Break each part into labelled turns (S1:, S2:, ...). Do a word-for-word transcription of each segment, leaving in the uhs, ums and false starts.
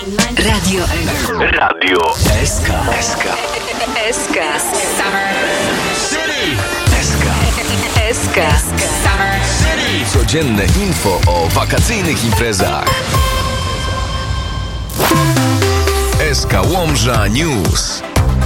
S1: Radio
S2: Radio S K.
S1: S K. S K.
S3: Summer
S2: City.
S1: S K. S K.
S3: Summer
S2: City. Codzienne info o wakacyjnych imprezach. S K Łomża News.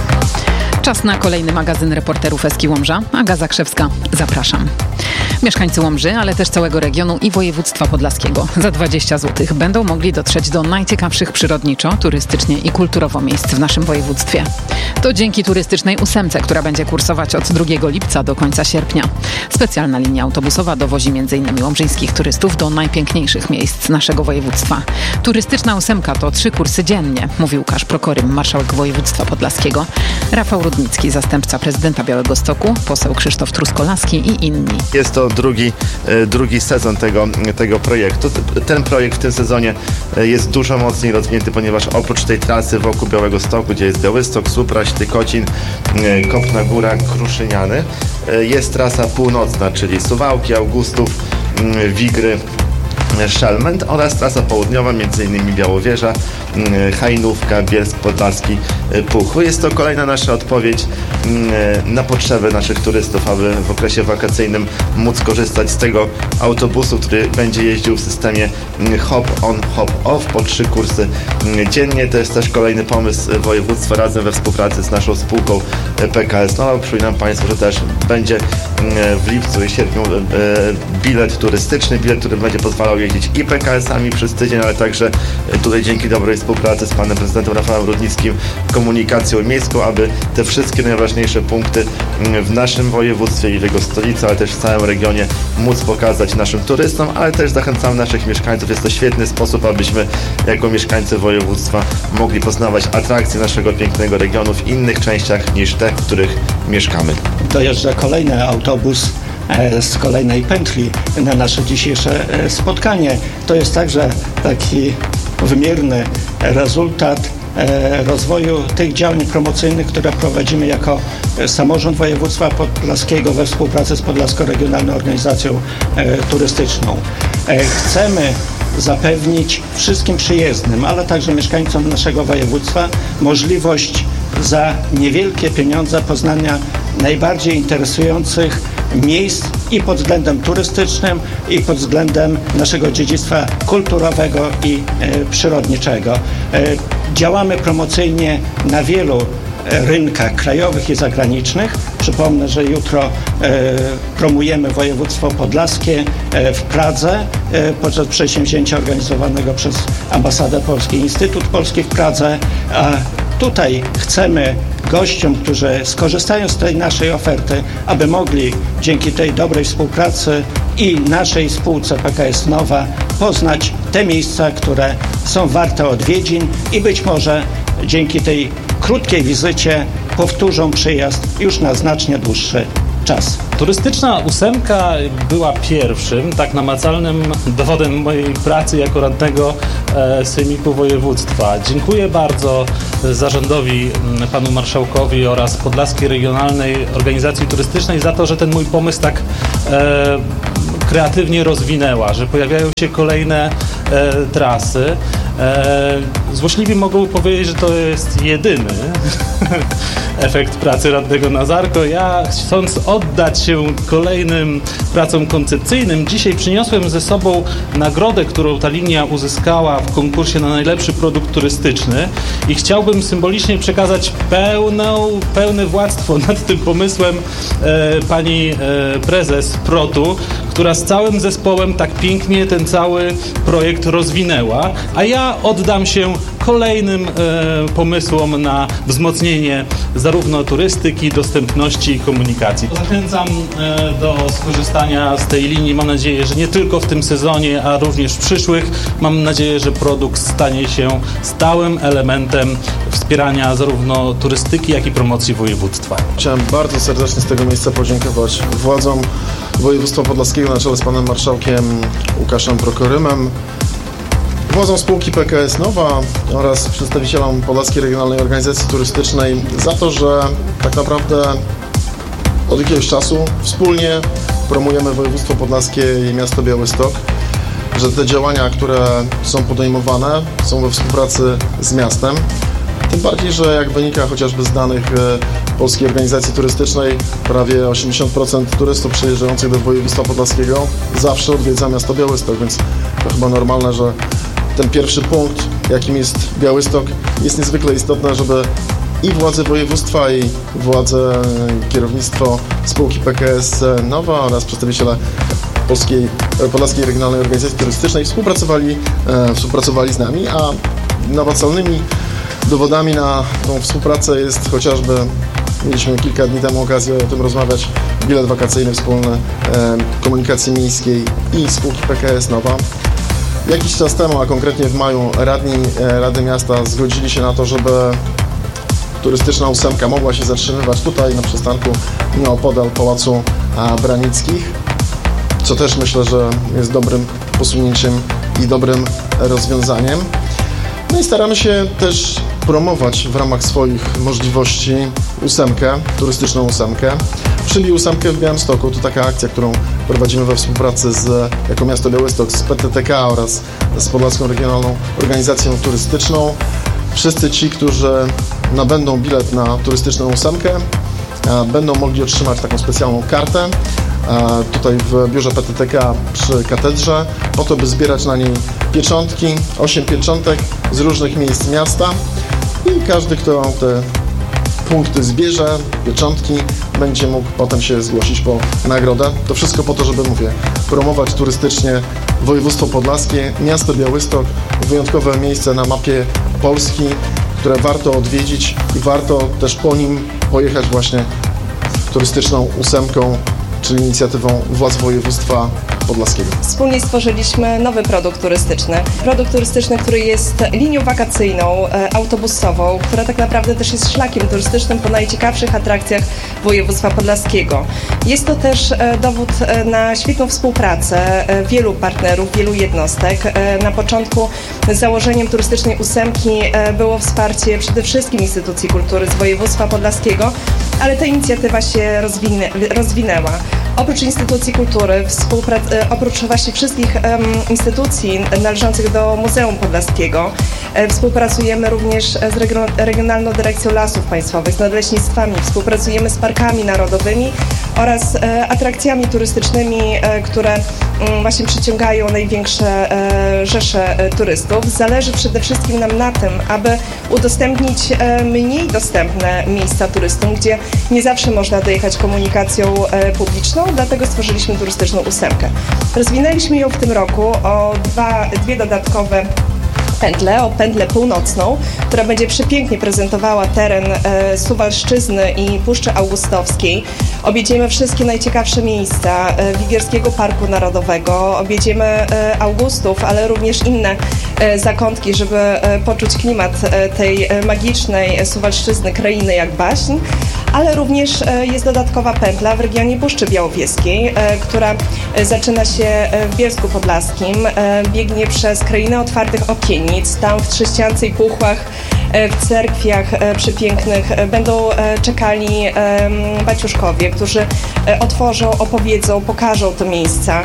S4: Czas na kolejny magazyn reporterów Eski Łomża. Aga Zakrzewska, zapraszam. Mieszkańcy Łomży, ale też całego regionu i województwa podlaskiego za dwadzieścia złotych będą mogli dotrzeć do najciekawszych przyrodniczo, turystycznie i kulturowo miejsc w naszym województwie. To dzięki turystycznej ósemce, która będzie kursować od drugiego lipca do końca sierpnia. Specjalna linia autobusowa dowozi między innymi łomżyńskich turystów do najpiękniejszych miejsc naszego województwa. Turystyczna ósemka to trzy kursy dziennie, mówił Łukasz Prokorym, marszałek województwa podlaskiego, Rafał Rudnicki, zastępca prezydenta Białegostoku, poseł Krzysztof Truskolaski i inni.
S5: Jest to drugi, drugi sezon tego, tego projektu. Ten projekt w tym sezonie jest dużo mocniej rozwinięty, ponieważ oprócz tej trasy wokół Białegostoku, gdzie jest Białystok, Supraś, Tykocin, Kopna Góra, Kruszyniany, jest trasa północna, czyli Suwałki, Augustów, Wigry, Szelment oraz trasa południowa, m.in. Białowieża, Hajnówka, Bielsk Podlaski, Puchły. Jest to kolejna nasza odpowiedź na potrzeby naszych turystów, aby w okresie wakacyjnym móc korzystać z tego autobusu, który będzie jeździł w systemie hop-on, hop-off po trzy kursy dziennie. To jest też kolejny pomysł województwa razem we współpracy z naszą spółką P K S Nowa. Przypominam Państwu, że też będzie w lipcu i sierpniu bilet turystyczny, bilet, który będzie pozwalał jeździć i P K S-ami przez tydzień, ale także tutaj dzięki dobrej współpracy z panem prezydentem Rafałem Rudnickim komunikacją miejską, aby te wszystkie najważniejsze punkty w naszym województwie i w jego stolicy, ale też w całym regionie móc pokazać naszym turystom, ale też zachęcamy naszych mieszkańców. Jest to świetny sposób, abyśmy jako mieszkańcy województwa mogli poznawać atrakcje naszego pięknego regionu w innych częściach niż te, w których mieszkamy.
S6: Dojeżdża kolejny autobus z kolejnej pętli na nasze dzisiejsze spotkanie. To jest także taki wymierny rezultat rozwoju tych działań promocyjnych, które prowadzimy jako samorząd województwa podlaskiego we współpracy z Podlaską Regionalną Organizacją Turystyczną. Chcemy zapewnić wszystkim przyjezdnym, ale także mieszkańcom naszego województwa możliwość za niewielkie pieniądze poznania najbardziej interesujących miejsc i pod względem turystycznym, i pod względem naszego dziedzictwa kulturowego i e, przyrodniczego. E, działamy promocyjnie na wielu rynkach krajowych i zagranicznych. Przypomnę, że jutro e, promujemy województwo podlaskie e, w Pradze e, podczas przedsięwzięcia organizowanego przez Ambasadę Polski, Instytut Polski w Pradze. A tutaj chcemy gościom, którzy skorzystają z tej naszej oferty, aby mogli dzięki tej dobrej współpracy i naszej spółce P K S Nowa poznać te miejsca, które są warte odwiedzin i być może dzięki tej krótkiej wizycie powtórzą przyjazd już na znacznie dłuższy czas.
S7: Turystyczna ósemka była pierwszym, tak namacalnym dowodem mojej pracy jako radnego e, Sejmiku Województwa. Dziękuję bardzo zarządowi, panu marszałkowi oraz Podlaskiej Regionalnej Organizacji Turystycznej za to, że ten mój pomysł tak e, kreatywnie rozwinęła, że pojawiają się kolejne e, trasy. E, złośliwi mogą powiedzieć, że to jest jedyny efekt pracy radnego Nazarko. Ja, chcąc oddać się kolejnym pracom koncepcyjnym, dzisiaj przyniosłem ze sobą nagrodę, którą ta linia uzyskała w konkursie na najlepszy produkt turystyczny i chciałbym symbolicznie przekazać pełną, pełne władztwo nad tym pomysłem e, pani e, prezes Protu, która z całym zespołem tak pięknie ten cały projekt rozwinęła, a ja oddam się kolejnym e, pomysłom na wzmocnienie zarówno turystyki, dostępności i komunikacji. Zachęcam e, do skorzystania z tej linii. Mam nadzieję, że nie tylko w tym sezonie, a również w przyszłych. Mam nadzieję, że produkt stanie się stałym elementem wspierania zarówno turystyki, jak i promocji województwa.
S8: Chciałem bardzo serdecznie z tego miejsca podziękować władzom województwa podlaskiego na czele z panem marszałkiem Łukaszem Prokorymem, władzom spółki P K S Nowa oraz przedstawicielom Podlaskiej Regionalnej Organizacji Turystycznej za to, że tak naprawdę od jakiegoś czasu wspólnie promujemy województwo podlaskie i miasto Białystok, że te działania, które są podejmowane, są we współpracy z miastem. Tym bardziej, że jak wynika chociażby z danych Polskiej Organizacji Turystycznej, prawie osiemdziesiąt procent turystów przyjeżdżających do województwa podlaskiego zawsze odwiedza miasto Białystok, więc to chyba normalne, że ten pierwszy punkt, jakim jest Białystok, jest niezwykle istotne, żeby i władze województwa, i władze, kierownictwo spółki P K S Nowa oraz przedstawiciele Polskiej, Podlaskiej Regionalnej Organizacji Turystycznej współpracowali, e, współpracowali z nami, a namacalnymi dowodami na tą współpracę jest chociażby, mieliśmy kilka dni temu okazję o tym rozmawiać, bilet wakacyjny wspólny e, komunikacji miejskiej i spółki P K S Nowa. Jakiś czas temu, a konkretnie w maju, radni e, Rady Miasta zgodzili się na to, żeby turystyczna ósemka mogła się zatrzymywać tutaj na przystanku nieopodal Pałacu Branickich, co też myślę, że jest dobrym posunięciem i dobrym rozwiązaniem. No i staramy się też promować w ramach swoich możliwości ósemkę, turystyczną ósemkę, czyli ósemkę w Białymstoku. To taka akcja, którą prowadzimy we współpracy z, jako miasto Białystok, z P T T K oraz z Podlaską Regionalną Organizacją Turystyczną. Wszyscy ci, którzy nabędą bilet na turystyczną ósemkę, będą mogli otrzymać taką specjalną kartę tutaj w biurze P T T K przy katedrze, po to, by zbierać na niej pieczątki, osiem pieczątek z różnych miejsc miasta i każdy, kto te punkty zbierze, pieczątki, będzie mógł potem się zgłosić po nagrodę. To wszystko po to, żeby, mówię, promować turystycznie województwo podlaskie, miasto Białystok, wyjątkowe miejsce na mapie Polski, które warto odwiedzić i warto też po nim pojechać właśnie turystyczną ósemką, czyli inicjatywą władz województwa podlaskiego.
S3: Wspólnie stworzyliśmy nowy produkt turystyczny. Produkt turystyczny, który jest linią wakacyjną, e, autobusową, która tak naprawdę też jest szlakiem turystycznym po najciekawszych atrakcjach województwa podlaskiego. Jest to też e, dowód e, na świetną współpracę e, wielu partnerów, wielu jednostek. E, na początku założeniem turystycznej ósemki e, było wsparcie przede wszystkim instytucji kultury z województwa podlaskiego, ale ta inicjatywa się rozwinę, rozwinęła. Oprócz instytucji kultury, współprac- oprócz właśnie wszystkich um, instytucji należących do Muzeum Podlaskiego, e, współpracujemy również z Regio- Regionalną Dyrekcją Lasów Państwowych, z nadleśnictwami, współpracujemy z parkami narodowymi oraz e, atrakcjami turystycznymi, e, które m, właśnie przyciągają największe e, rzesze e, turystów. Zależy przede wszystkim nam na tym, aby udostępnić e, mniej dostępne miejsca turystom, gdzie nie zawsze można dojechać komunikacją e, publiczną, dlatego stworzyliśmy turystyczną ósemkę. Rozwinęliśmy ją w tym roku o dwa, dwie dodatkowe pętlę, o pętlę północną, która będzie przepięknie prezentowała teren e, Suwalszczyzny i Puszczy Augustowskiej. Objedziemy wszystkie najciekawsze miejsca e, Wigierskiego Parku Narodowego, objedziemy e, Augustów, ale również inne e, zakątki, żeby e, poczuć klimat e, tej e, magicznej Suwalszczyzny, krainy jak baśń, ale również e, jest dodatkowa pętla w regionie Puszczy Białowieskiej, e, która e, zaczyna się e, w Bielsku Podlaskim, e, biegnie przez krainę otwartych okiennic. Tam w Trześciance i Puchłach, w cerkwiach przepięknych będą czekali baciuszkowie, którzy otworzą, opowiedzą, pokażą te miejsca.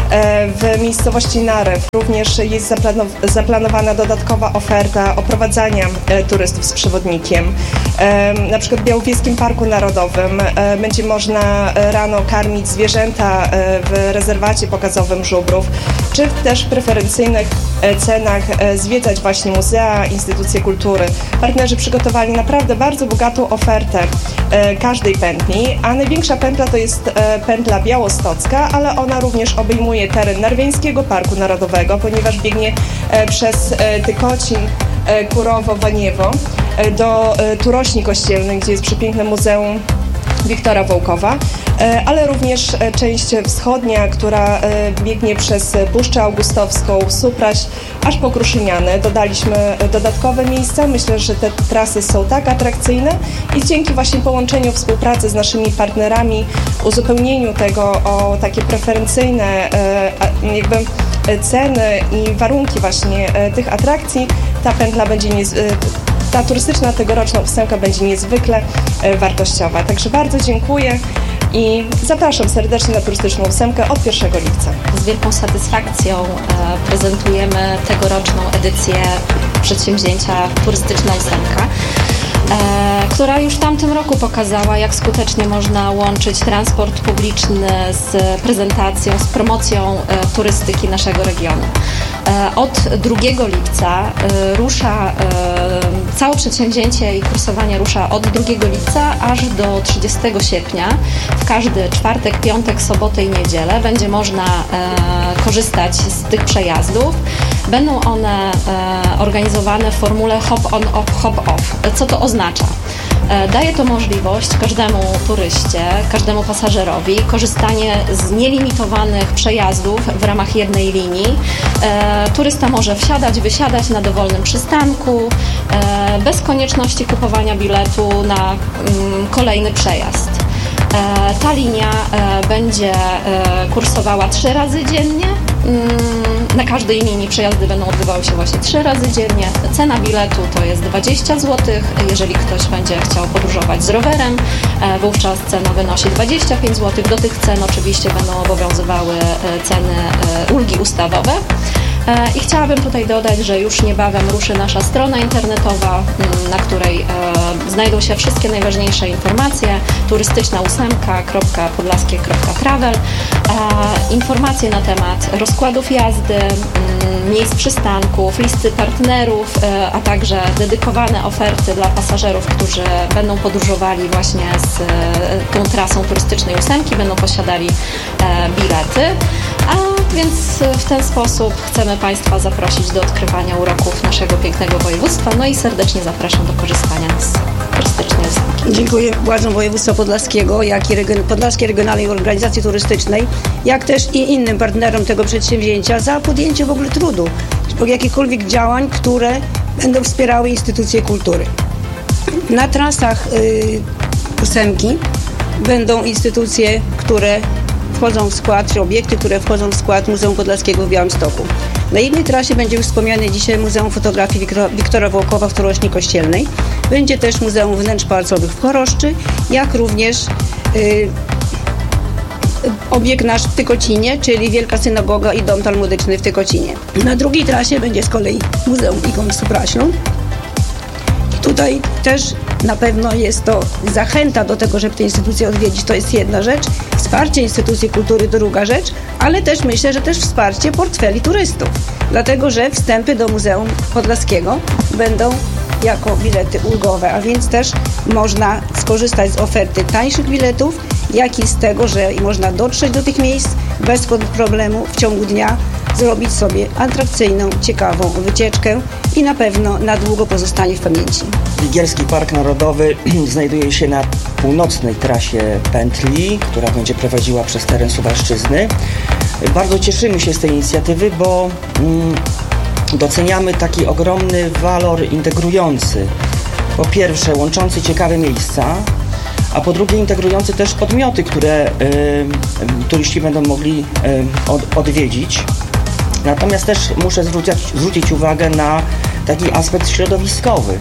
S3: W miejscowości Narew również jest zaplanow- zaplanowana dodatkowa oferta oprowadzania turystów z przewodnikiem. Na przykład w Białowieskim Parku Narodowym będzie można rano karmić zwierzęta w rezerwacie pokazowym żubrów, czy też w preferencyjnych cenach zwiedzać właśnie muzea, instytucje kultury. Partnerzy przygotowali naprawdę bardzo bogatą ofertę każdej pętli, a największa pętla to jest pętla białostocka, ale ona również obejmuje teren Narwiańskiego Parku Narodowego, ponieważ biegnie przez Tykocin, Kurowo, Waniewo do Turośni Kościelnej, gdzie jest przepiękne Muzeum Wiktora Wołkowa, ale również część wschodnia, która biegnie przez Puszczę Augustowską, Supraś, aż po Kruszyniany. Dodaliśmy dodatkowe miejsca. Myślę, że te trasy są tak atrakcyjne i dzięki właśnie połączeniu współpracy z naszymi partnerami, uzupełnieniu tego o takie preferencyjne jakby ceny i warunki właśnie tych atrakcji, ta pętla będzie nie, ta turystyczna tegoroczna ósemka będzie niezwykle wartościowa. Także bardzo dziękuję i zapraszam serdecznie na turystyczną ósemkę od pierwszego lipca.
S9: Z wielką satysfakcją e, prezentujemy tegoroczną edycję przedsięwzięcia Turystyczna ósemka, e, która już w tamtym roku pokazała, jak skutecznie można łączyć transport publiczny z prezentacją, z promocją e, turystyki naszego regionu. E, od drugiego lipca e, rusza e, całe przedsięwzięcie i kursowanie rusza od drugiego lipca aż do trzydziestego sierpnia. W każdy czwartek, piątek, sobotę i niedzielę będzie można e, korzystać z tych przejazdów. Będą one e, organizowane w formule hop-on, hop-off. Co to oznacza? E, daje to możliwość każdemu turyście, każdemu pasażerowi korzystanie z nielimitowanych przejazdów w ramach jednej linii. E, turysta może wsiadać, wysiadać na dowolnym przystanku, e, bez konieczności kupowania biletu na mm, kolejny przejazd. E, ta linia e, będzie e, kursowała trzy razy dziennie. Na każdej linii przejazdy będą odbywały się właśnie trzy razy dziennie. Cena biletu to jest dwadzieścia złotych. Jeżeli ktoś będzie chciał podróżować z rowerem, wówczas cena wynosi dwadzieścia pięć złotych. Do tych cen oczywiście będą obowiązywały ceny ulgi ustawowe. I chciałabym tutaj dodać, że już niebawem ruszy nasza strona internetowa, na której e, znajdą się wszystkie najważniejsze informacje, turystyczna ósemka kropka podlaskie kropka travel, e, informacje na temat rozkładów jazdy, m, miejsc przystanków, listy partnerów, e, a także dedykowane oferty dla pasażerów, którzy będą podróżowali właśnie z e, tą trasą turystycznej ósemki, będą posiadali e, bilety. A więc w ten sposób chcemy Państwa zaprosić do odkrywania uroków naszego pięknego województwa, no i serdecznie zapraszam do korzystania z turystycznej ósemki.
S10: Dziękuję władzom województwa podlaskiego, jak i Region- Podlaskiej Regionalnej Organizacji Turystycznej, jak też i innym partnerom tego przedsięwzięcia za podjęcie w ogóle trudu, jakichkolwiek działań, które będą wspierały instytucje kultury. Na trasach yy, ósemki będą instytucje, które wchodzą w skład, czy obiekty, które wchodzą w skład Muzeum Podlaskiego w Białymstoku. Na jednej trasie będzie już wspomniane dzisiaj Muzeum Fotografii Wiktora Wołkowa w Turośni Kościelnej. Będzie też Muzeum Wnętrz Pałacowych w Choroszczy, jak również yy, obiekt nasz w Tykocinie, czyli Wielka Synagoga i Dom Talmudyczny w Tykocinie. Na drugiej trasie będzie z kolei Muzeum Ikon w Supraślu. Tutaj też na pewno jest to zachęta do tego, żeby te instytucje odwiedzić, to jest jedna rzecz. Wsparcie instytucji kultury to druga rzecz, ale też myślę, że też wsparcie portfeli turystów. Dlatego, że wstępy do Muzeum Podlaskiego będą jako bilety ulgowe, a więc też można skorzystać z oferty tańszych biletów, jak i z tego, że można dotrzeć do tych miejsc bez problemu w ciągu dnia, zrobić sobie atrakcyjną, ciekawą wycieczkę i na pewno na długo pozostanie w pamięci.
S11: Wigierski Park Narodowy znajduje się na północnej trasie pętli, która będzie prowadziła przez teren Suwalszczyzny. Bardzo cieszymy się z tej inicjatywy, bo mm, doceniamy taki ogromny walor integrujący. Po pierwsze, łączący ciekawe miejsca, a po drugie integrujący też podmioty, które y, turyści będą mogli y, od, odwiedzić. Natomiast też muszę zwrócić, zwrócić uwagę na taki aspekt środowiskowy,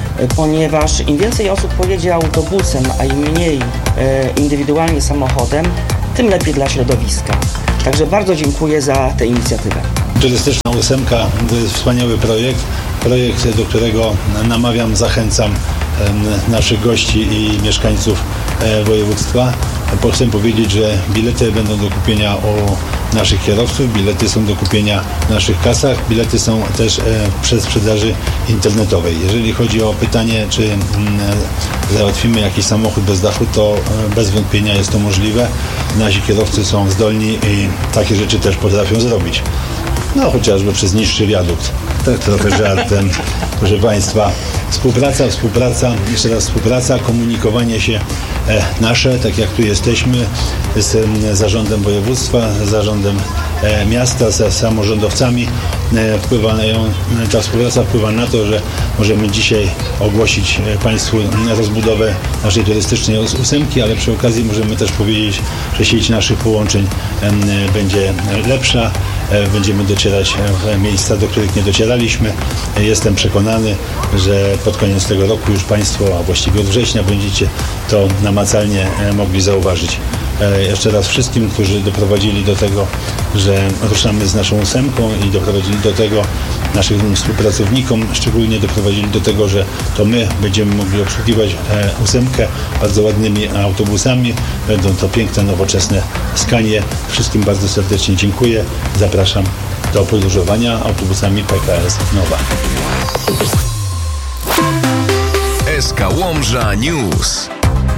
S11: ponieważ im więcej osób pojedzie autobusem, a im mniej e, indywidualnie samochodem, tym lepiej dla środowiska. Także bardzo dziękuję za tę inicjatywę.
S12: Turystyczna ósemka to jest wspaniały projekt, projekt, do którego namawiam, zachęcam e, naszych gości i mieszkańców e, województwa. Chcę powiedzieć, że bilety będą do kupienia u naszych kierowców, bilety są do kupienia w naszych kasach, bilety są też e, przez sprzedaży internetowej. Jeżeli chodzi o pytanie, czy m, załatwimy jakiś samochód bez dachu, to e, bez wątpienia jest to możliwe. Nasi kierowcy są zdolni i takie rzeczy też potrafią zrobić. No chociażby przez niższy wiadukt. Tak trochę żartem. Proszę Państwa, współpraca, współpraca, jeszcze raz współpraca, komunikowanie się e, nasze, tak jak tu jesteśmy, z e, zarządem województwa, z zarządem e, miasta, z samorządowcami. E, wpływają, ta współpraca wpływa na to, że możemy dzisiaj ogłosić e, Państwu rozbudowę naszej turystycznej ósemki, ale przy okazji możemy też powiedzieć, że sieć naszych połączeń e, będzie lepsza. Będziemy docierać w miejsca, do których nie docieraliśmy. Jestem przekonany, że pod koniec tego roku już Państwo, a właściwie od września, będziecie to namacalnie mogli zauważyć. jeszcze raz wszystkim, którzy doprowadzili do tego, że ruszamy z naszą ósemką i doprowadzili do tego naszym współpracownikom, szczególnie doprowadzili do tego, że to my będziemy mogli obsługiwać ósemkę bardzo ładnymi autobusami. Będą to piękne, nowoczesne Scanie. Wszystkim bardzo serdecznie dziękuję. Zapraszam do podróżowania autobusami P K S Nowa.
S2: S K Łomża News.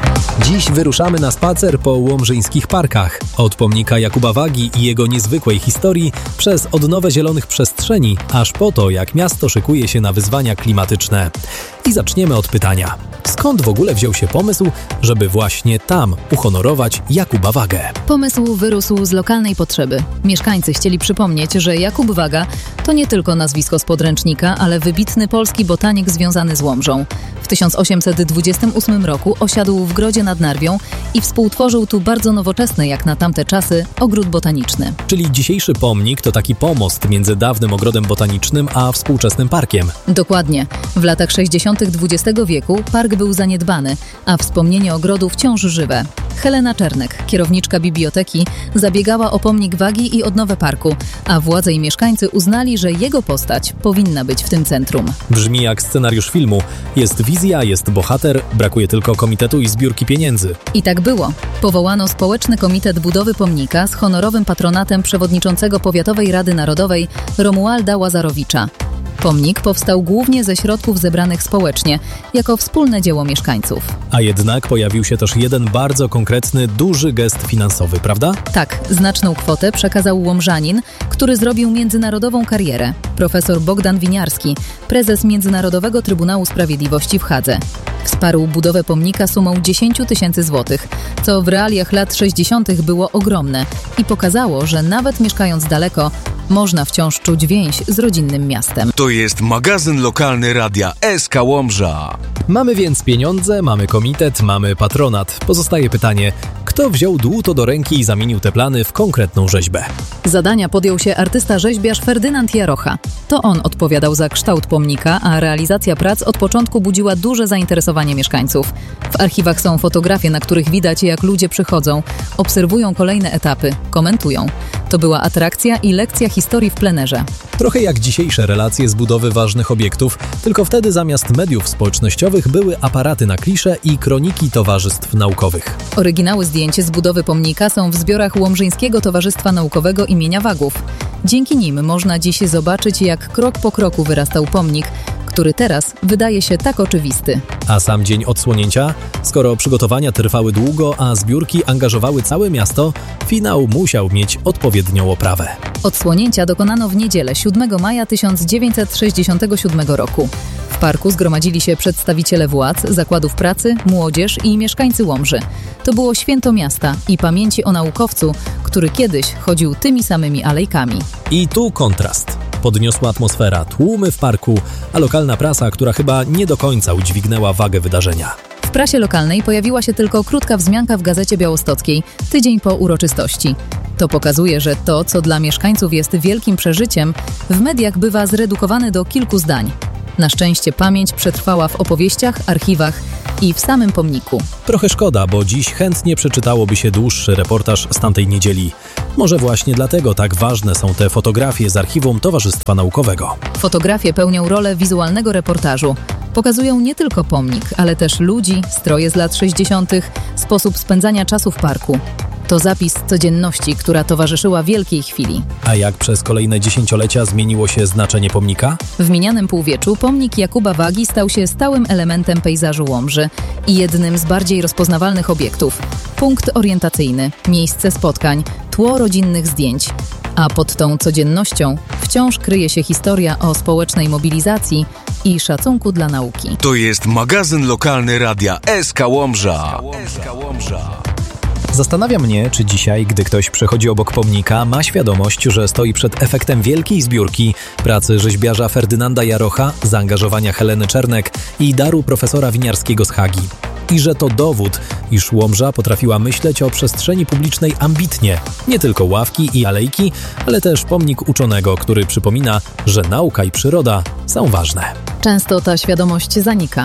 S13: Dziś wyruszamy na spacer po łomżyńskich parkach. Od pomnika Jakuba Wagi i jego niezwykłej historii, przez odnowę zielonych przestrzeni, aż po to, jak miasto szykuje się na wyzwania klimatyczne. I zaczniemy od pytania. Skąd w ogóle wziął się pomysł, żeby właśnie tam uhonorować Jakuba Wagę?
S14: Pomysł wyrósł z lokalnej potrzeby. Mieszkańcy chcieli przypomnieć, że Jakub Waga to nie tylko nazwisko z podręcznika, ale wybitny polski botanik związany z Łomżą. W tysiąc osiemset dwudziestym ósmym roku osiadł w Grodzie nad Narwią i współtworzył tu bardzo nowoczesny, jak na tamte czasy, ogród botaniczny.
S13: Czyli dzisiejszy pomnik to taki pomost między dawnym ogrodem botanicznym a współczesnym parkiem.
S14: Dokładnie. W latach sześćdziesiątych dwudziestego wieku park był zaniedbany, a wspomnienie ogrodu wciąż żywe. Helena Czernek, kierowniczka biblioteki, zabiegała o pomnik Wagi i odnowę parku, a władze i mieszkańcy uznali, że jego postać powinna być w tym centrum.
S13: Brzmi jak scenariusz filmu. Jest wizja, jest bohater, brakuje tylko komitetu i zbiórki pieniędzy.
S14: I tak było. Powołano Społeczny Komitet Budowy Pomnika z honorowym patronatem przewodniczącego Powiatowej Rady Narodowej Romualda Łazarowicza. Pomnik powstał głównie ze środków zebranych społecznie, jako wspólne dzieło mieszkańców.
S13: A jednak pojawił się też jeden bardzo konkretny, duży gest finansowy, prawda?
S14: Tak, znaczną kwotę przekazał Łomżanin, który zrobił międzynarodową karierę. Profesor Bogdan Winiarski, prezes Międzynarodowego Trybunału Sprawiedliwości w Hadze. Wsparł budowę pomnika sumą dziesięć tysięcy złotych, co w realiach lat sześćdziesiątych było ogromne i pokazało, że nawet mieszkając daleko, można wciąż czuć więź z rodzinnym miastem.
S2: To jest magazyn lokalny radia S K Łomża.
S13: Mamy więc pieniądze, mamy komitet, mamy patronat. Pozostaje pytanie, kto wziął dłuto do ręki i zamienił te plany w konkretną rzeźbę?
S14: Zadania podjął się artysta-rzeźbiarz Ferdynand Jarocha. To on odpowiadał za kształt pomnika, a realizacja prac od początku budziła duże zainteresowanie mieszkańców. W archiwach są fotografie, na których widać, jak ludzie przychodzą, obserwują kolejne etapy, komentują. To była atrakcja i lekcja historii w plenerze.
S13: Trochę jak dzisiejsze relacje z budowy ważnych obiektów, tylko wtedy zamiast mediów społecznościowych były aparaty na klisze i kroniki towarzystw naukowych.
S14: Oryginały zdjęć z budowy pomnika są w zbiorach Łomżyńskiego Towarzystwa Naukowego imienia Wagów. Dzięki nim można dziś zobaczyć, jak krok po kroku wyrastał pomnik, który teraz wydaje się tak oczywisty.
S13: A sam dzień odsłonięcia? Skoro przygotowania trwały długo, a zbiórki angażowały całe miasto, finał musiał mieć odpowiednią oprawę.
S14: Odsłonięcia dokonano w niedzielę siódmego maja tysiąc dziewięćset sześćdziesiątego siódmego roku. W parku zgromadzili się przedstawiciele władz, zakładów pracy, młodzież i mieszkańcy Łomży. To było święto miasta i pamięci o naukowcu, który kiedyś chodził tymi samymi alejkami.
S13: I tu kontrast. Podniosła atmosfera, tłumy w parku, a lokalna prasa, która chyba nie do końca udźwignęła wagę wydarzenia.
S14: W prasie lokalnej pojawiła się tylko krótka wzmianka w Gazecie Białostockiej, tydzień po uroczystości. To pokazuje, że to, co dla mieszkańców jest wielkim przeżyciem, w mediach bywa zredukowane do kilku zdań. Na szczęście pamięć przetrwała w opowieściach, archiwach i w samym pomniku.
S13: Trochę szkoda, bo dziś chętnie przeczytałoby się dłuższy reportaż z tamtej niedzieli. Może właśnie dlatego tak ważne są te fotografie z archiwum Towarzystwa Naukowego.
S14: Fotografie pełnią rolę wizualnego reportażu. Pokazują nie tylko pomnik, ale też ludzi, stroje z lat sześćdziesiątych, sposób spędzania czasu w parku. To zapis codzienności, która towarzyszyła wielkiej chwili.
S13: A jak przez kolejne dziesięciolecia zmieniło się znaczenie pomnika?
S14: W minianym półwieczu pomnik Jakuba Wagi stał się stałym elementem pejzażu Łomży i jednym z bardziej rozpoznawalnych obiektów. Punkt orientacyjny, miejsce spotkań, tło rodzinnych zdjęć. A pod tą codziennością wciąż kryje się historia o społecznej mobilizacji i szacunku dla nauki.
S2: To jest magazyn lokalny radia S K Łomża.
S13: Zastanawia mnie, czy dzisiaj, gdy ktoś przechodzi obok pomnika, ma świadomość, że stoi przed efektem wielkiej zbiórki pracy rzeźbiarza Ferdynanda Jarocha, zaangażowania Heleny Czernek i daru profesora Winiarskiego z Hagi. I że to dowód, iż Łomża potrafiła myśleć o przestrzeni publicznej ambitnie. Nie tylko ławki i alejki, ale też pomnik uczonego, który przypomina, że nauka i przyroda są ważne.
S14: Często ta świadomość zanika.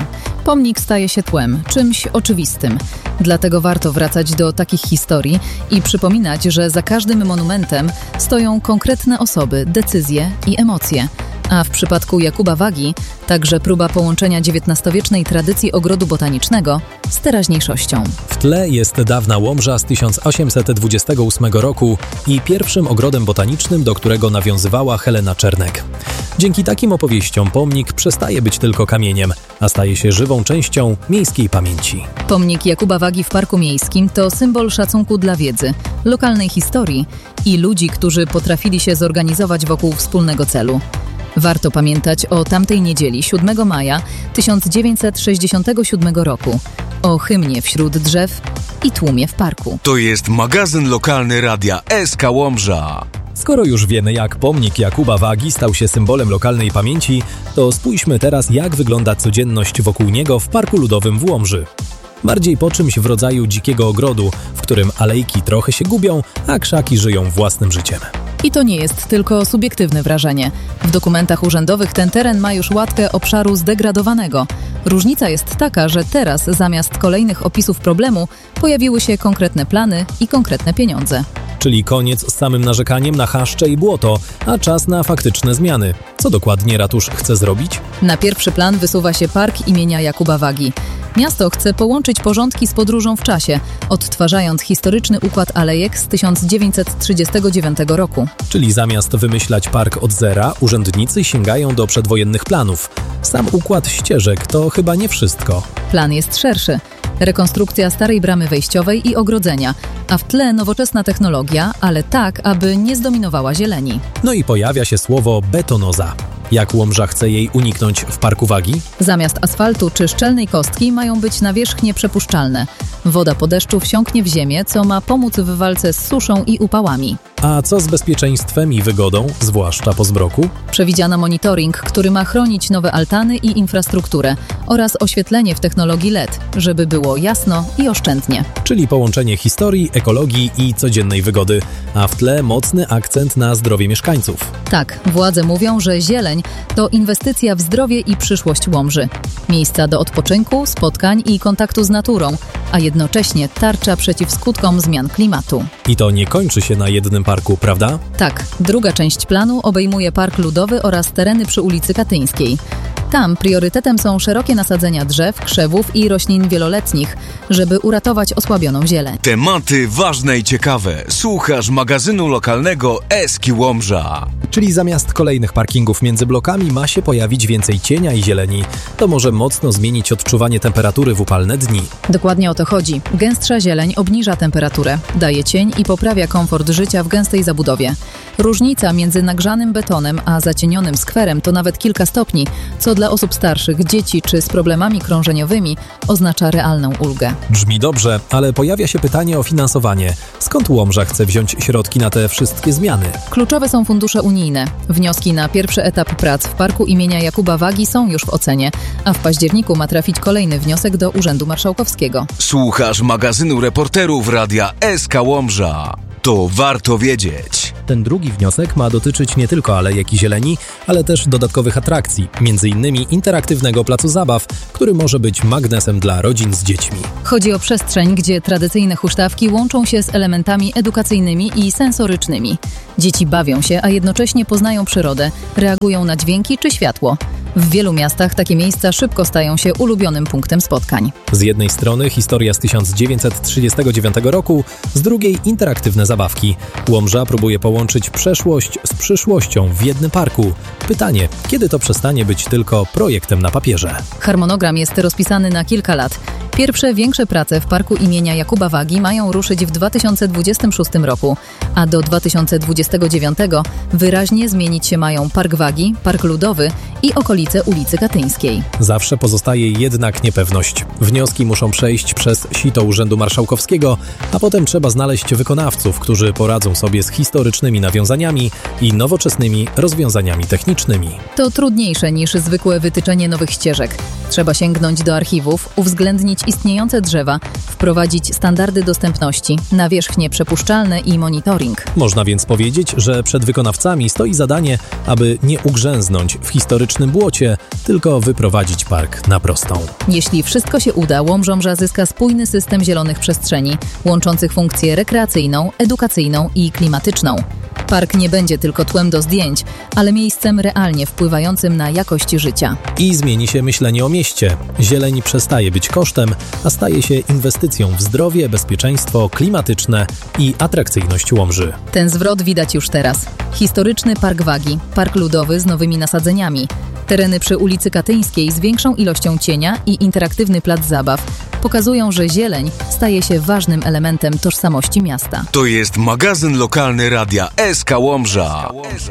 S14: Pomnik staje się tłem, czymś oczywistym. Dlatego warto wracać do takich historii i przypominać, że za każdym monumentem stoją konkretne osoby, decyzje i emocje. A w przypadku Jakuba Wagi także próba połączenia dziewiętnastowiecznej tradycji ogrodu botanicznego z teraźniejszością.
S13: W tle jest dawna Łomża z tysiąc osiemset dwudziestego ósmego roku i pierwszym ogrodem botanicznym, do którego nawiązywała Helena Czernek. Dzięki takim opowieściom pomnik przestaje być tylko kamieniem, a staje się żywą częścią miejskiej pamięci.
S14: Pomnik Jakuba Wagi w Parku Miejskim to symbol szacunku dla wiedzy, lokalnej historii i ludzi, którzy potrafili się zorganizować wokół wspólnego celu. Warto pamiętać o tamtej niedzieli, siódmego maja tysiąc dziewięćset sześćdziesiątego siódmego roku, o hymnie wśród drzew i tłumie w parku.
S2: To jest magazyn lokalny Radia S K Łomża.
S13: Skoro już wiemy, jak pomnik Jakuba Wagi stał się symbolem lokalnej pamięci, to spójrzmy teraz, jak wygląda codzienność wokół niego w Parku Ludowym w Łomży. Bardziej po czymś w rodzaju dzikiego ogrodu, w którym alejki trochę się gubią, a krzaki żyją własnym życiem.
S14: I to nie jest tylko subiektywne wrażenie. W dokumentach urzędowych ten teren ma już łatkę obszaru zdegradowanego. Różnica jest taka, że teraz zamiast kolejnych opisów problemu pojawiły się konkretne plany i konkretne pieniądze.
S13: Czyli koniec z samym narzekaniem na chaszcze i błoto, a czas na faktyczne zmiany. Co dokładnie ratusz chce zrobić?
S14: Na pierwszy plan wysuwa się park imienia Jakuba Wagi. Miasto chce połączyć porządki z podróżą w czasie, odtwarzając historyczny układ alejek z tysiąc dziewięćset trzydziestego dziewiątego roku.
S13: Czyli zamiast wymyślać park od zera, urzędnicy sięgają do przedwojennych planów. Sam układ ścieżek to chyba nie wszystko.
S14: Plan jest szerszy. Rekonstrukcja starej bramy wejściowej i ogrodzenia, a w tle nowoczesna technologia, ale tak, aby nie zdominowała zieleni.
S13: No i pojawia się słowo betonoza. Jak Łomża chce jej uniknąć w Parku Wagi?
S14: Zamiast asfaltu czy szczelnej kostki mają być nawierzchnie przepuszczalne. Woda po deszczu wsiąknie w ziemię, co ma pomóc w walce z suszą i upałami.
S13: A co z bezpieczeństwem i wygodą, zwłaszcza po zmroku?
S14: Przewidziano monitoring, który ma chronić nowe altany i infrastrukturę oraz oświetlenie w technologii L E D, żeby było jasno i oszczędnie.
S13: Czyli połączenie historii, ekologii i codziennej wygody, a w tle mocny akcent na zdrowie mieszkańców.
S14: Tak, władze mówią, że zieleń to inwestycja w zdrowie i przyszłość Łomży. Miejsca do odpoczynku, spotkań i kontaktu z naturą, a jednocześnie tarcza przeciw skutkom zmian klimatu.
S13: I to nie kończy się na jednym parku, prawda?
S14: Tak, druga część planu obejmuje Park Ludowy oraz tereny przy ulicy Katyńskiej. Tam priorytetem są szerokie nasadzenia drzew, krzewów i roślin wieloletnich, żeby uratować osłabioną zieleń.
S2: Tematy ważne i ciekawe. Słuchasz magazynu lokalnego S K Łomża.
S13: Czyli zamiast kolejnych parkingów między blokami ma się pojawić więcej cienia i zieleni. To może mocno zmienić odczuwanie temperatury w upalne dni.
S14: Dokładnie o to chodzi. Gęstsza zieleń obniża temperaturę, daje cień i poprawia komfort życia w gęstej zabudowie. Różnica między nagrzanym betonem a zacienionym skwerem to nawet kilka stopni, co dla osób starszych, dzieci czy z problemami krążeniowymi oznacza realną ulgę.
S13: Brzmi dobrze, ale pojawia się pytanie o finansowanie. Skąd Łomża chce wziąć środki na te wszystkie zmiany?
S14: Kluczowe są fundusze unijne. Wnioski na pierwszy etap prac w Parku imienia Jakuba Wagi są już w ocenie, a w październiku ma trafić kolejny wniosek do Urzędu Marszałkowskiego.
S2: Słuchasz magazynu reporterów Radia S K Łomża. To warto wiedzieć.
S13: Ten drugi wniosek ma dotyczyć nie tylko alejek i zieleni, ale też dodatkowych atrakcji, między innymi interaktywnego placu zabaw, który może być magnesem dla rodzin z dziećmi.
S14: Chodzi o przestrzeń, gdzie tradycyjne huśtawki łączą się z elementami edukacyjnymi i sensorycznymi. Dzieci bawią się, a jednocześnie poznają przyrodę, reagują na dźwięki czy światło. W wielu miastach takie miejsca szybko stają się ulubionym punktem spotkań.
S13: Z jednej strony historia z tysiąc dziewięćset trzydziestego dziewiątego roku, z drugiej interaktywne zabawki. Łomża próbuje połączyć przeszłość z przyszłością w jednym parku. Pytanie, kiedy to przestanie być tylko projektem na papierze?
S14: Harmonogram jest rozpisany na kilka lat. Pierwsze większe prace w Parku imienia Jakuba Wagi mają ruszyć w dwa tysiące dwudziestym szóstym roku, a do dwa tysiące dwudziestego dziewiątego wyraźnie zmienić się mają Park Wagi, Park Ludowy i okolice ulicy Katyńskiej.
S13: Zawsze pozostaje jednak niepewność. Wnioski muszą przejść przez sito Urzędu Marszałkowskiego, a potem trzeba znaleźć wykonawców, którzy poradzą sobie z historycznymi nawiązaniami i nowoczesnymi rozwiązaniami technicznymi.
S14: To trudniejsze niż zwykłe wytyczenie nowych ścieżek. Trzeba sięgnąć do archiwów, uwzględnić istniejące drzewa, wprowadzić standardy dostępności, nawierzchnie przepuszczalne i monitoring.
S13: Można więc powiedzieć, że przed wykonawcami stoi zadanie, aby nie ugrzęznąć w historycznym błocie, tylko wyprowadzić park na prostą.
S14: Jeśli wszystko się uda, Łomża zyska spójny system zielonych przestrzeni, łączących funkcję rekreacyjną, edukacyjną i klimatyczną. Park nie będzie tylko tłem do zdjęć, ale miejscem realnie wpływającym na jakość życia.
S13: I zmieni się myślenie o mieście. Zieleń przestaje być kosztem, a staje się inwestycją w zdrowie, bezpieczeństwo klimatyczne i atrakcyjność Łomży.
S14: Ten zwrot widać już teraz. Historyczny Park Wagi, park ludowy z nowymi nasadzeniami. Tereny przy ulicy Katyńskiej z większą ilością cienia i interaktywny plac zabaw pokazują, że zieleń staje się ważnym elementem tożsamości miasta.
S2: To jest magazyn lokalny radia S K Łomża.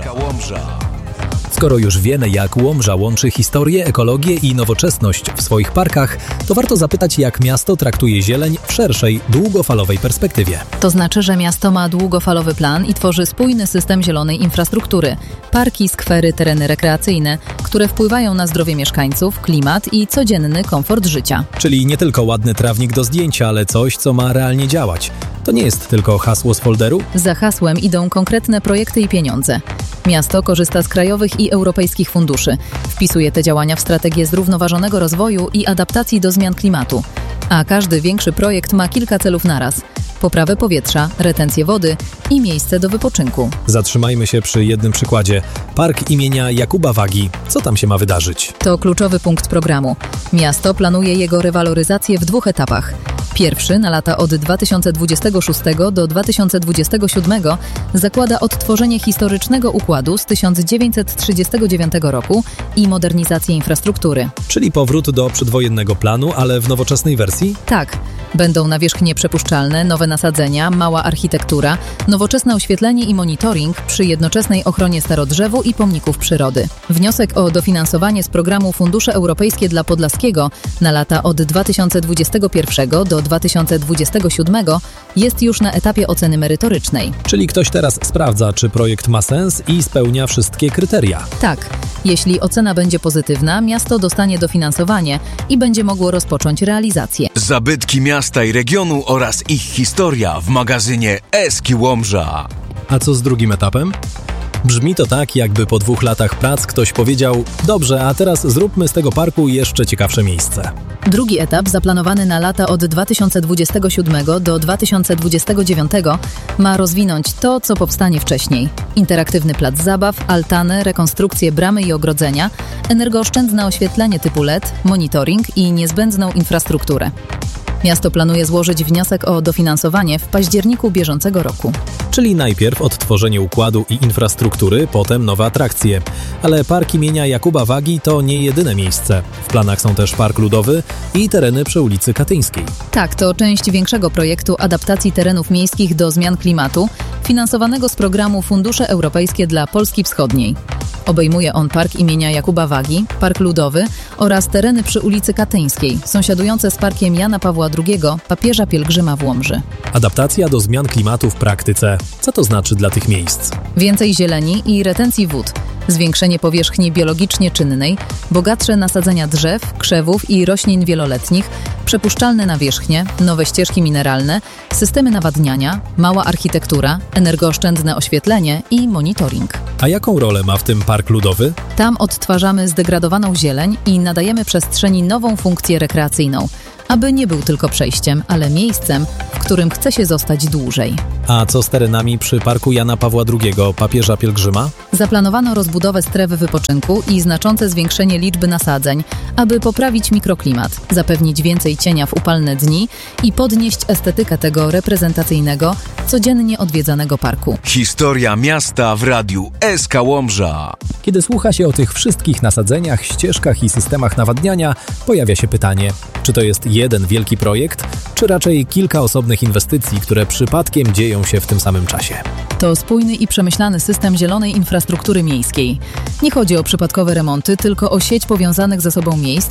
S13: Skoro już wiemy, jak Łomża łączy historię, ekologię i nowoczesność w swoich parkach, to warto zapytać, jak miasto traktuje zieleń w szerszej, długofalowej perspektywie.
S14: To znaczy, że miasto ma długofalowy plan i tworzy spójny system zielonej infrastruktury. Parki, skwery, tereny rekreacyjne, które wpływają na zdrowie mieszkańców, klimat i codzienny komfort życia.
S13: Czyli nie tylko ładny trawnik do zdjęcia, ale coś, co ma realnie działać. To nie jest tylko hasło z folderu?
S14: Za hasłem idą konkretne projekty i pieniądze. Miasto korzysta z krajowych i europejskich funduszy. Wpisuje te działania w strategię zrównoważonego rozwoju i adaptacji do zmian klimatu. A każdy większy projekt ma kilka celów naraz. Poprawę powietrza, retencję wody i miejsce do wypoczynku.
S13: Zatrzymajmy się przy jednym przykładzie. Park imienia Jakuba Wagi. Co tam się ma wydarzyć?
S14: To kluczowy punkt programu. Miasto planuje jego rewaloryzację w dwóch etapach. Pierwszy, na lata od dwa tysiące dwudziestego szóstego do dwa tysiące dwudziestego siódmego, zakłada odtworzenie historycznego układu z tysiąc dziewięćset trzydziestego dziewiątego roku i modernizację infrastruktury.
S13: Czyli powrót do przedwojennego planu, ale w nowoczesnej wersji?
S14: Tak. Będą nawierzchnie przepuszczalne, nowe nasadzenia, mała architektura, nowoczesne oświetlenie i monitoring przy jednoczesnej ochronie starodrzewu i pomników przyrody. Wniosek o dofinansowanie z programu Fundusze Europejskie dla Podlaskiego na lata od dwa tysiące dwudziestego pierwszego do dwa tysiące dwudziestego siódmego jest już na etapie oceny merytorycznej.
S13: Czyli ktoś teraz sprawdza, czy projekt ma sens i spełnia wszystkie kryteria.
S14: Tak. Jeśli ocena będzie pozytywna, miasto dostanie dofinansowanie i będzie mogło rozpocząć realizację.
S2: Zabytki miasta i regionu oraz ich historia w magazynie Eski Łomża.
S13: A co z drugim etapem? Brzmi to tak, jakby po dwóch latach prac ktoś powiedział: dobrze, a teraz zróbmy z tego parku jeszcze ciekawsze miejsce.
S14: Drugi etap, zaplanowany na lata od dwa tysiące dwudziestego siódmego do dwa tysiące dwudziestego dziewiątego, ma rozwinąć to, co powstanie wcześniej. Interaktywny plac zabaw, altany, rekonstrukcję bramy i ogrodzenia, energooszczędne oświetlenie typu L E D, monitoring i niezbędną infrastrukturę. Miasto planuje złożyć wniosek o dofinansowanie w październiku bieżącego roku.
S13: Czyli najpierw odtworzenie układu i infrastruktury, potem nowe atrakcje. Ale park imienia Jakuba Wagi to nie jedyne miejsce. W planach są też park ludowy i tereny przy ulicy Katyńskiej.
S14: Tak, to część większego projektu adaptacji terenów miejskich do zmian klimatu, finansowanego z programu Fundusze Europejskie dla Polski Wschodniej. Obejmuje on park imienia Jakuba Wagi, park ludowy oraz tereny przy ulicy Katyńskiej, sąsiadujące z parkiem Jana Pawła drugiego, papieża pielgrzyma w Łomży.
S13: Adaptacja do zmian klimatu w praktyce. Co to znaczy dla tych miejsc?
S14: Więcej zieleni i retencji wód, zwiększenie powierzchni biologicznie czynnej, bogatsze nasadzenia drzew, krzewów i roślin wieloletnich, przepuszczalne nawierzchnie, nowe ścieżki mineralne, systemy nawadniania, mała architektura, energooszczędne oświetlenie i monitoring.
S13: A jaką rolę ma w tym park ludowy?
S14: Tam odtwarzamy zdegradowaną zieleń i nadajemy przestrzeni nową funkcję rekreacyjną, aby nie był tylko przejściem, ale miejscem, w którym chce się zostać dłużej.
S13: A co z terenami przy parku Jana Pawła drugiego, papieża pielgrzyma?
S14: Zaplanowano rozbudowę strefy wypoczynku i znaczące zwiększenie liczby nasadzeń, aby poprawić mikroklimat, zapewnić więcej cienia w upalne dni i podnieść estetykę tego reprezentacyjnego, codziennie odwiedzanego parku.
S2: Historia miasta w radiu S K Łomża.
S13: Kiedy słucha się o tych wszystkich nasadzeniach, ścieżkach i systemach nawadniania, pojawia się pytanie, czy to jest jeden wielki projekt, czy raczej kilka osobnych inwestycji, które przypadkiem dzieją się w tym samym czasie.
S14: To spójny i przemyślany system zielonej infrastruktury miejskiej. Nie chodzi o przypadkowe remonty, tylko o sieć powiązanych ze sobą miejsc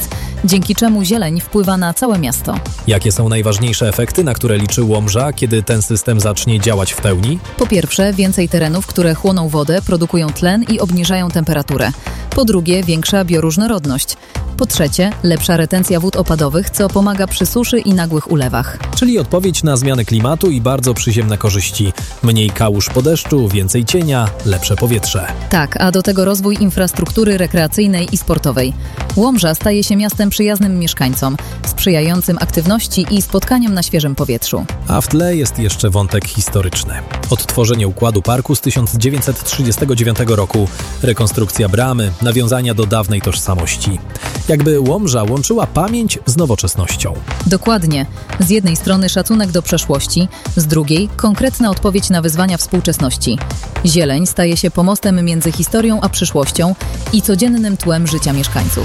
S14: dzięki czemu zieleń wpływa na całe miasto.
S13: Jakie są najważniejsze efekty, na które liczy Łomża, kiedy ten system zacznie działać w pełni?
S14: Po pierwsze, więcej terenów, które chłoną wodę, produkują tlen i obniżają temperaturę. Po drugie, większa bioróżnorodność. Po trzecie, lepsza retencja wód opadowych, co pomaga przy suszy i nagłych ulewach.
S13: Czyli odpowiedź na zmiany klimatu i bardzo przyziemne korzyści. Mniej kałuż po deszczu, więcej cienia, lepsze powietrze.
S14: Tak, a do tego rozwój infrastruktury rekreacyjnej i sportowej. Łomża staje się miastem przyjaznym mieszkańcom, sprzyjającym aktywności i spotkaniom na świeżym powietrzu.
S13: A w tle jest jeszcze wątek historyczny. Odtworzenie układu parku z tysiąc dziewięćset trzydziestego dziewiątego roku, rekonstrukcja bramy, nawiązania do dawnej tożsamości. Jakby Łomża łączyła pamięć z nowoczesnością.
S14: Dokładnie. Z jednej strony szacunek do przeszłości, z drugiej konkretna odpowiedź na wyzwania współczesności. Zieleń staje się pomostem między historią a przyszłością i codziennym tłem życia mieszkańców.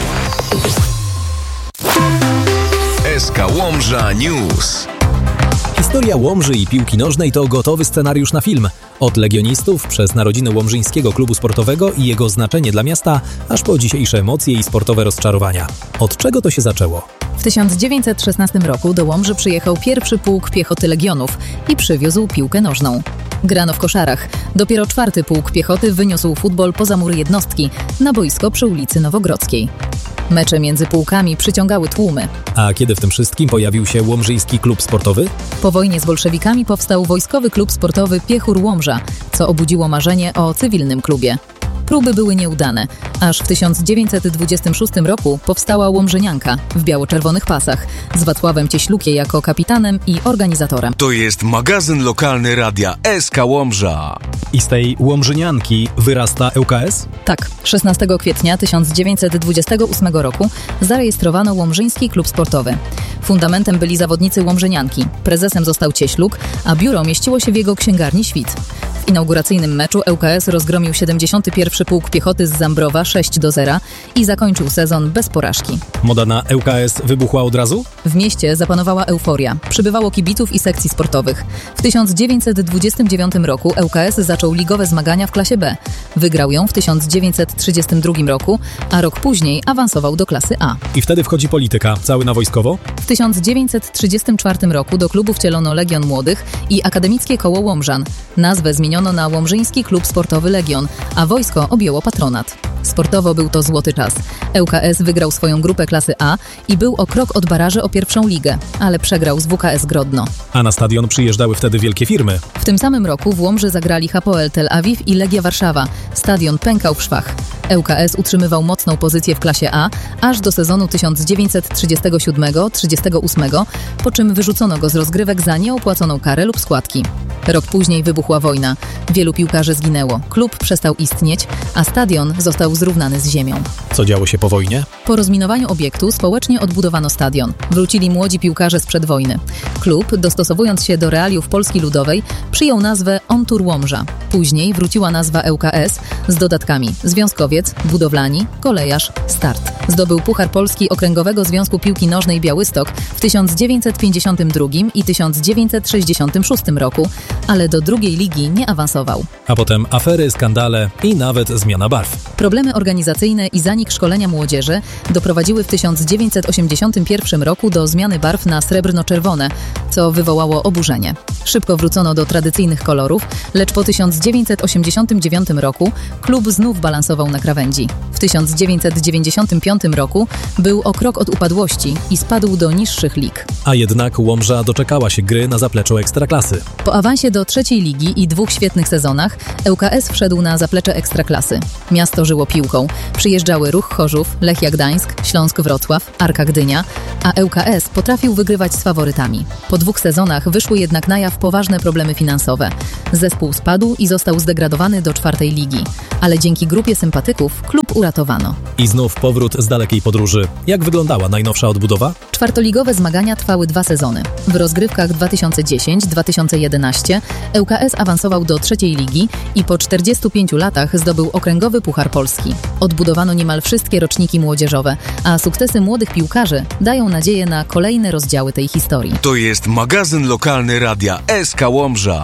S2: S K Łomża News.
S13: Historia Łomży i piłki nożnej to gotowy scenariusz na film. Od legionistów, przez narodziny Łomżyńskiego Klubu Sportowego i jego znaczenie dla miasta, aż po dzisiejsze emocje i sportowe rozczarowania. Od czego to się zaczęło?
S14: W tysiąc dziewięćset szesnastym roku do Łomży przyjechał pierwszy pułk piechoty Legionów i przywiózł piłkę nożną. Grano w koszarach. Dopiero czwarty pułk piechoty wyniósł futbol poza mury jednostki, na boisko przy ulicy Nowogrodzkiej. Mecze między pułkami przyciągały tłumy.
S13: A kiedy w tym wszystkim pojawił się Łomżyński Klub Sportowy?
S14: Po wojnie z bolszewikami powstał Wojskowy Klub Sportowy Piechur Łomża, co obudziło marzenie o cywilnym klubie. Próby były nieudane, aż w tysiąc dziewięćset dwudziestym szóstym roku powstała Łomżynianka w biało-czerwonych pasach z Wacławem Cieślukiem jako kapitanem i organizatorem.
S2: To jest magazyn lokalny radia S K Łomża.
S13: I z tej Łomżynianki wyrasta L K S?
S14: Tak, szesnastego kwietnia tysiąc dziewięćset dwudziestego ósmego roku zarejestrowano Łomżyński Klub Sportowy. Fundamentem byli zawodnicy Łomżynianki. Prezesem został Cieśluk, a biuro mieściło się w jego księgarni Świt. W inauguracyjnym meczu L K S rozgromił siedemdziesiąty pierwszy Pułk Piechoty z Zambrowa sześć do zera i zakończył sezon bez porażki.
S13: Moda na L K S wybuchła od razu?
S14: W mieście zapanowała euforia. Przybywało kibiców i sekcji sportowych. W tysiąc dziewięćset dwudziestym dziewiątym roku L K S zaczął ligowe zmagania w klasie B. Wygrał ją w tysiąc dziewięćset trzydziestym drugim roku, a rok później awansował do klasy A.
S13: I wtedy wchodzi polityka, cały na wojskowo?
S14: W tysiąc dziewięćset trzydziestym czwartym roku do klubu wcielono Legion Młodych i Akademickie Koło Łomżan. Nazwę zmieniono na Łomżyński Klub Sportowy Legion, a wojsko objęło patronat. Sportowo był to złoty czas. L K S wygrał swoją grupę klasy A i był o krok od baraży o pierwszą ligę, ale przegrał z W K S Grodno.
S13: A na stadion przyjeżdżały wtedy wielkie firmy.
S14: W tym samym roku w Łomży zagrali Hapoel Tel Awiw i Legia Warszawa. Stadion pękał w szwach. L K S utrzymywał mocną pozycję w klasie A aż do sezonu tysiąc dziewięćset trzydziestego siódmego trzydziestego ósmego, po czym wyrzucono go z rozgrywek za nieopłaconą karę lub składki. Rok później wybuchła wojna. Wielu piłkarzy zginęło. Klub przestał istnieć, a stadion został zrównany z ziemią.
S13: Co działo się po wojnie?
S14: Po rozminowaniu obiektu społecznie odbudowano stadion. Wrócili młodzi piłkarze sprzed wojny. Klub, dostosowując się do realiów Polski Ludowej, przyjął nazwę On Tour Łomża. Później wróciła nazwa L K S z dodatkami związkowiec, budowlani, kolejarz, start. Zdobył Puchar Polski Okręgowego Związku Piłki Nożnej Białystok w tysiąc dziewięćset pięćdziesiątym drugim i tysiąc dziewięćset sześćdziesiątym szóstym roku, ale do drugiej ligi nie awansował.
S13: A potem afery, skandale i nawet zmiana barw.
S14: Problemy organizacyjne i zanik szkolenia młodzieży doprowadziły w tysiąc dziewięćset osiemdziesiątym pierwszym roku do zmiany barw na srebrno-czerwone, co wywołało oburzenie. Szybko wrócono do tradycyjnych kolorów, lecz po tysiąc dziewięćset osiemdziesiątym dziewiątym roku klub znów balansował na krawędzi. W tysiąc dziewięćset dziewięćdziesiątym piątym roku był o krok od upadłości i spadł do niższych lig.
S13: A jednak Łomża doczekała się gry na zapleczu Ekstraklasy.
S14: Po awansie do trzeciej ligi i dwóch świetnych sezonach L K S wszedł na zaplecze Ekstraklasy. Miasto żyło piłką. Przyjeżdżały Ruch Chorzów, Lechia Gdańsk, Śląsk Wrocław, Arka Gdynia, a L K S potrafił wygrywać z faworytami. Po dwóch sezonach wyszły jednak na jaw poważne problemy finansowe. Zespół spadł i został zdegradowany do czwartej ligi. Ale dzięki grupie sympatyków klub uratowano.
S13: I znów powrót z dalekiej podróży. Jak wyglądała najnowsza odbudowa?
S14: Czwartoligowe zmagania trwały dwa sezony. W rozgrywkach dwa tysiące dziesiąty do dwa tysiące jedenastego L K S awansował do trzeciej ligi i po czterdziestu pięciu latach zdobył Okręgowy Puchar Polski. Odbudowano niemal wszystkie roczniki młodzieżowe, a sukcesy młodych piłkarzy dają nadzieję na kolejne rozdziały tej historii.
S2: To jest magazyn lokalny radia S K Łomża.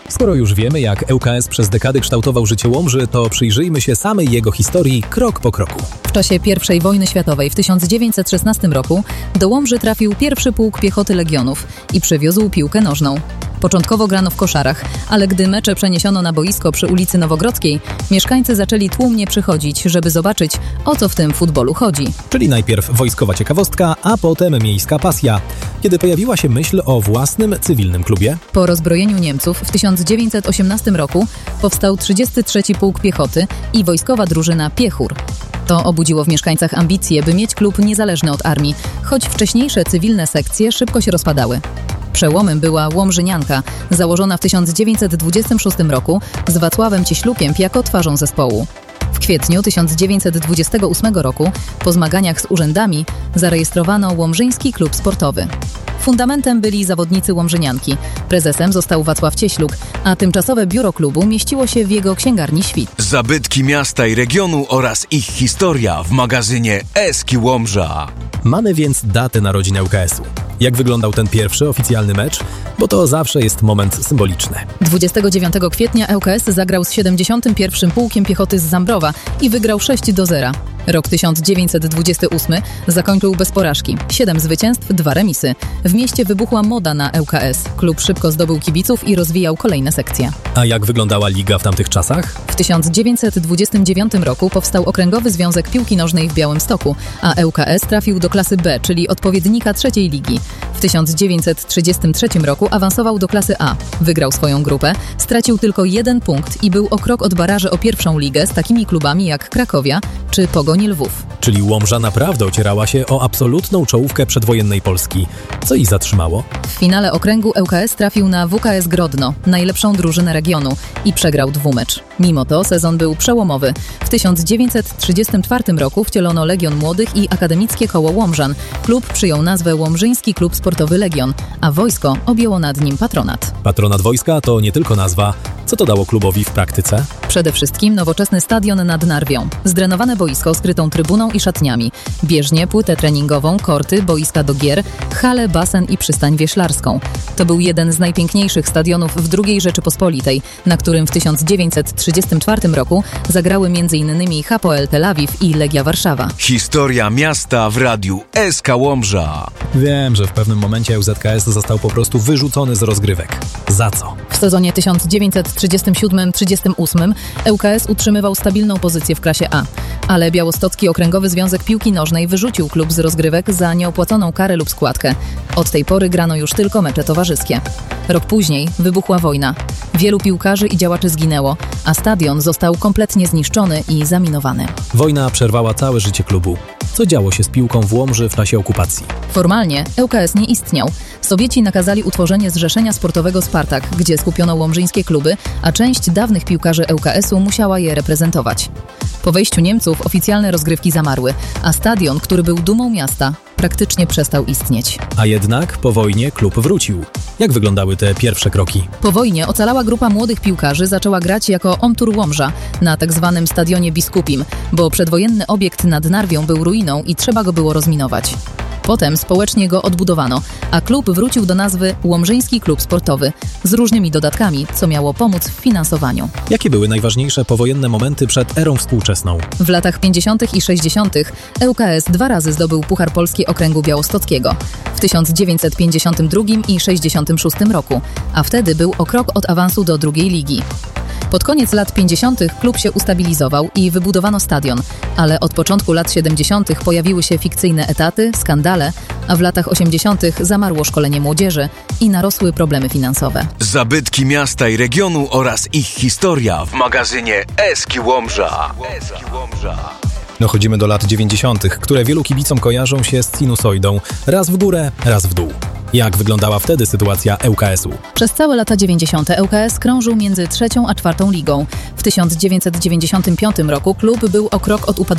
S13: Skoro już wiemy, jak ŁKS przez dekady kształtował życie Łomży, to przyjrzyjmy się samej jego historii krok po kroku.
S14: W czasie pierwszej wojny światowej w tysiąc dziewięćset szesnastym roku do Łomży trafił pierwszy pułk piechoty Legionów i przywiózł piłkę nożną. Początkowo grano w koszarach, ale gdy mecze przeniesiono na boisko przy ulicy Nowogrodzkiej, mieszkańcy zaczęli tłumnie przychodzić, żeby zobaczyć, o co w tym futbolu chodzi.
S13: Czyli najpierw wojskowa ciekawostka, a potem miejska pasja. Kiedy pojawiła się myśl o własnym cywilnym klubie?
S14: Po rozbrojeniu Niemców w tysiąc dziewięćset osiemnastym roku powstał trzydziesty trzeci Pułk Piechoty i wojskowa drużyna Piechur. To obudziło w mieszkańcach ambicje, by mieć klub niezależny od armii, choć wcześniejsze cywilne sekcje szybko się rozpadały. Przełomem była Łomżynianka, założona w tysiąc dziewięćset dwudziestym szóstym roku z Wacławem Cieślukiem jako twarzą zespołu. W kwietniu tysiąc dziewięćset dwudziestego ósmego roku, po zmaganiach z urzędami, zarejestrowano Łomżyński Klub Sportowy. Fundamentem byli zawodnicy Łomżynianki. Prezesem został Wacław Cieśluk, a tymczasowe biuro klubu mieściło się w jego księgarni Świt.
S2: Zabytki miasta i regionu oraz ich historia w magazynie Eski Łomża.
S13: Mamy więc datę narodzin ŁKS-u. Jak wyglądał ten pierwszy oficjalny mecz? Bo to zawsze jest moment symboliczny.
S14: dwudziestego dziewiątego kwietnia ŁKS zagrał z siedemdziesiątym pierwszym Pułkiem Piechoty z Zambrowa i wygrał sześć do zera. Rok tysiąc dziewięćset dwudziesty ósmy zakończył bez porażki. Siedem zwycięstw, dwa remisy. W mieście wybuchła moda na ŁKS. Klub szybko zdobył kibiców i rozwijał kolejne sekcje.
S13: A jak wyglądała liga w tamtych czasach?
S14: W tysiąc dziewięćset dwudziestym dziewiątym roku powstał Okręgowy Związek Piłki Nożnej w Białymstoku, a ŁKS trafił do klasy B, czyli odpowiednika trzeciej ligi. W tysiąc dziewięćset trzydziestym trzecim roku awansował do klasy A. Wygrał swoją grupę, stracił tylko jeden punkt i był o krok od baraży o pierwszą ligę z takimi klubami jak Krakowia czy Pogoń Lwów.
S13: Czyli Łomża naprawdę ocierała się o absolutną czołówkę przedwojennej Polski. Co ich zatrzymało?
S14: W finale okręgu ŁKS trafił na W K S Grodno, najlepszą drużynę regionu, i przegrał dwumecz. Mimo to sezon był przełomowy. W tysiąc dziewięćset trzydziestym czwartym roku wcielono Legion Młodych i Akademickie Koło Łomżan. Klub przyjął nazwę Łomżyński Klub Sportowy Legion, a wojsko objęło nad nim patronat.
S13: Patronat wojska to nie tylko nazwa. Co to dało klubowi w praktyce?
S14: Przede wszystkim nowoczesny stadion nad Narwią, zdrenowane boisko z krytą trybuną i szatniami, bieżnię, płytę treningową, korty, boiska do gier, halę, basen i przystań wieślarską. To był jeden z najpiękniejszych stadionów w drugiej Rzeczypospolitej, na którym w tysiąc dziewięćset trzydziestym czwartym roku zagrały m.in. Hapoel Tel Awiw i Legia Warszawa.
S2: Historia miasta w radiu S K Łomża.
S13: Wiem, że w pewnym momencie Ł Z K S został po prostu wyrzucony z rozgrywek. Za co?
S14: W sezonie tysiąc dziewięćset trzydziestym siódmym trzydziestym ósmym ŁKS utrzymywał stabilną pozycję w klasie A, ale Białostocki Okręgowy Związek Piłki Nożnej wyrzucił klub z rozgrywek za nieopłaconą karę lub składkę. Od tej pory grano już tylko mecze towarzyskie. Rok później wybuchła wojna. Wielu piłkarzy i działaczy zginęło, a stadion został kompletnie zniszczony i zaminowany.
S13: Wojna przerwała całe życie klubu. Co działo się z piłką w Łomży w czasie okupacji?
S14: Formalnie ŁKS nie istniał. Sowieci nakazali utworzenie Zrzeszenia Sportowego Spartak, gdzie skupiono łomżyńskie kluby, a część dawnych piłkarzy ŁKS-u musiała je reprezentować. Po wejściu Niemców oficjalne rozgrywki zamarły, a stadion, który był dumą miasta, praktycznie przestał istnieć.
S13: A jednak po wojnie klub wrócił. Jak wyglądały te pierwsze kroki?
S14: Po wojnie ocalała grupa młodych piłkarzy zaczęła grać jako Omtur Łomża na tak zwanym Stadionie Biskupim, bo przedwojenny obiekt nad Narwią był ruiną i trzeba go było rozminować. Potem społecznie go odbudowano, a klub wrócił do nazwy Łomżyński Klub Sportowy z różnymi dodatkami, co miało pomóc w finansowaniu.
S13: Jakie były najważniejsze powojenne momenty przed erą współczesną?
S14: W latach pięćdziesiątych i sześćdziesiątych ŁKS dwa razy zdobył Puchar Polski Okręgu Białostockiego. W tysiąc dziewięćset pięćdziesiątym drugim i sześćdziesiątym szóstym roku, a wtedy był o krok od awansu do drugiej ligi. Pod koniec lat pięćdziesiątych klub się ustabilizował i wybudowano stadion, ale od początku lat siedemdziesiątych pojawiły się fikcyjne etaty, skandale, a w latach osiemdziesiątych zamarło szkolenie młodzieży i narosły problemy finansowe.
S2: Zabytki miasta i regionu oraz ich historia w magazynie Eski Łomża. Eski Łomża.
S13: Dochodzimy do lat dziewięćdziesiątych, które wielu kibicom kojarzą się z sinusoidą. Raz w górę, raz w dół. Jak wyglądała wtedy sytuacja ŁKS-u?
S14: Przez całe lata dziewięćdziesiąte ŁKS krążył między trzecią a czwartą ligą. W tysiąc dziewięćset dziewięćdziesiątym piątym roku klub był o krok od upadłości.